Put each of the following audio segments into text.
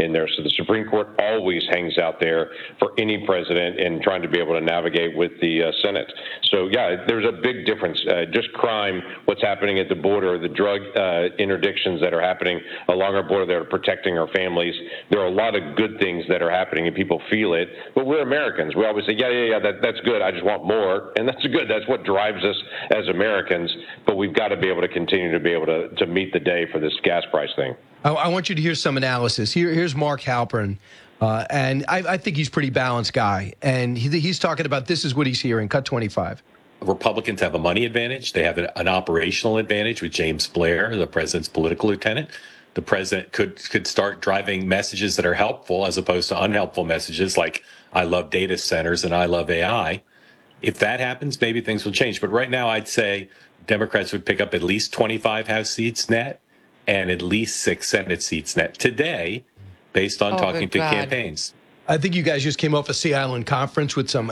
in there. So the Supreme Court always hangs out there for any president in trying to be able to navigate with the Senate. So, yeah, there's a big difference. Just crime, what's happening at the border, the drug interdictions that are happening along our border that are protecting our families. There are a lot of good things that are happening, and people feel it. But we're Americans. We always say, yeah, that's good. I just want more. And that's good. That's what drives us as Americans. But we've got to be able to continue to be able to meet the day for this gas price thing. I want you to hear some analysis. Here's Mark Halperin. And I think he's a pretty balanced guy. And he's talking about this is what he's hearing. Cut 25. Republicans have a money advantage. They have an operational advantage with James Blair, the president's political lieutenant. The president could start driving messages that are helpful as opposed to unhelpful messages like, I love data centers and I love AI. If that happens, maybe things will change. But right now, I'd say Democrats would pick up at least 25 House seats net and at least 6 Senate seats net today, based on talking to campaigns. I think you guys just came off a Sea Island conference with some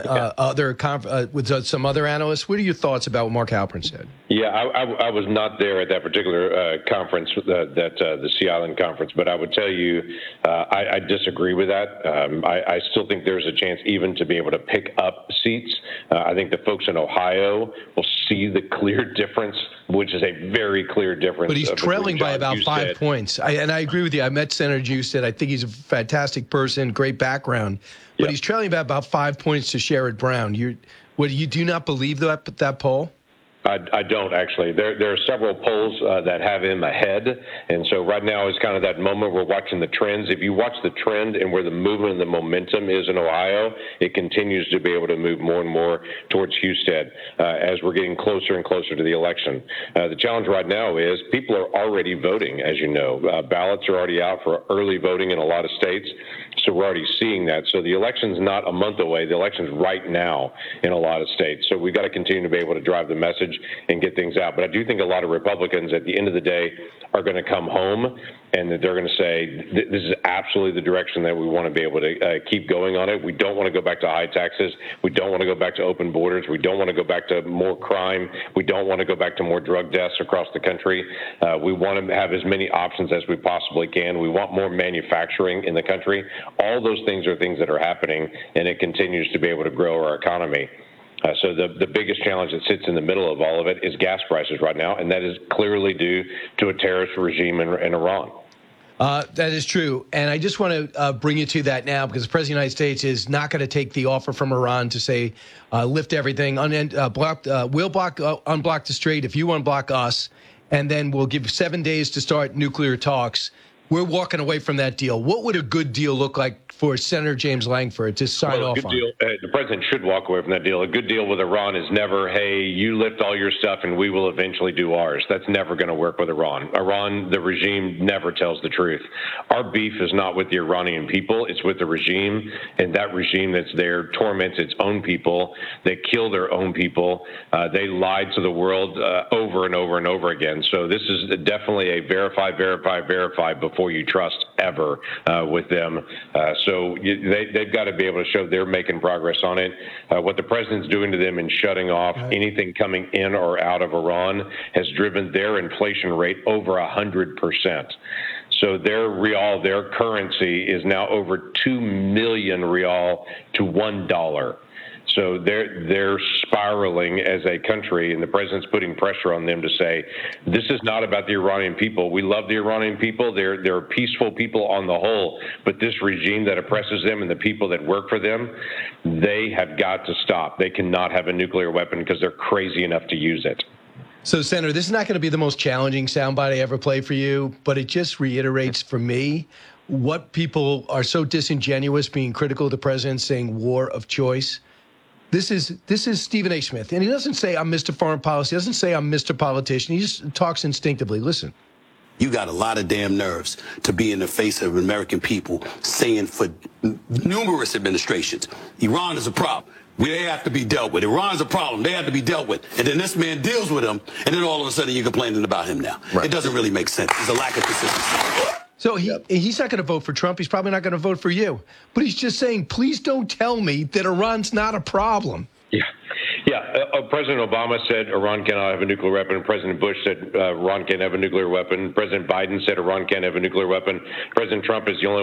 some other analysts. What are your thoughts about what Mark Halperin said? Yeah, I was not there at that particular conference, the Sea Island conference, but I would tell you I disagree with that. I still think there's a chance even to be able to pick up seats. I think the folks in Ohio will see the clear difference, which is a very clear difference. But he's trailing by about 5 points. And I agree with you. I met Senator Husted. I think he's a fantastic person, great background. But he's trailing by about 5 points to Sherrod Brown. You do not believe that poll? I don't, actually. There are several polls that have him ahead. And so right now is kind of that moment we're watching the trends. If you watch the trend and where the movement and the momentum is in Ohio, it continues to be able to move more and more towards Husted as we're getting closer and closer to the election. The challenge right now is people are already voting, as you know. Ballots are already out for early voting in a lot of states. So we're already seeing that. So the election's not a month away. The election's right now in a lot of states. So we've got to continue to be able to drive the message and get things out. But I do think a lot of Republicans at the end of the day are going to come home and that they're going to say, this is absolutely the direction that we want to be able to keep going on it. We don't want to go back to high taxes. We don't want to go back to open borders. We don't want to go back to more crime. We don't want to go back to more drug deaths across the country. We want to have as many options as we possibly can. We want more manufacturing in the country. All those things are things that are happening, and it continues to be able to grow our economy. So the biggest challenge that sits in the middle of all of it is gas prices right now, and that is clearly due to a terrorist regime in Iran. That is true. And I just want to bring you to that now because the President of the United States is not going to take the offer from Iran to say lift everything, we'll unblock the strait if you unblock us, and then we'll give 7 days to start nuclear talks. We're walking away from that deal. What would a good deal look like for Senator James Lankford to sign off on? The president should walk away from that deal. A good deal with Iran is never, hey, you lift all your stuff and we will eventually do ours. That's never going to work with Iran. Iran, the regime, never tells the truth. Our beef is not with the Iranian people. It's with the regime, and that regime that's there torments its own people. They kill their own people. They lied to the world over and over and over again. So this is definitely a verify before you trust ever with them. So they've got to be able to show they're making progress on it. What the president's doing to them in shutting off anything coming in or out of Iran has driven their inflation rate over 100%. So their rial, their currency, is now over 2 million rial to $1. So they're spiraling as a country, and the president's putting pressure on them to say, this is not about the Iranian people. We love the Iranian people. They're peaceful people on the whole, but this regime that oppresses them and the people that work for them, they have got to stop. They cannot have a nuclear weapon because they're crazy enough to use it. So, Senator, this is not going to be the most challenging soundbite I ever play for you, but it just reiterates for me what people are so disingenuous being critical of the president saying war of choice. This is Stephen A. Smith, and he doesn't say I'm Mr. Foreign Policy. He doesn't say I'm Mr. Politician. He just talks instinctively. Listen. You got a lot of damn nerves to be in the face of American people saying for numerous administrations, Iran is a problem. They have to be dealt with. Iran's a problem. They have to be dealt with. And then this man deals with them, and then all of a sudden you're complaining about him now. Right. It doesn't really make sense. There's a lack of consistency. So he's not going to vote for Trump. He's probably not going to vote for you. But he's just saying, please don't tell me that Iran's not a problem. President Obama said Iran cannot have a nuclear weapon. President Bush said Iran can't have a nuclear weapon. President Biden said Iran can't have a nuclear weapon. President Trump is the only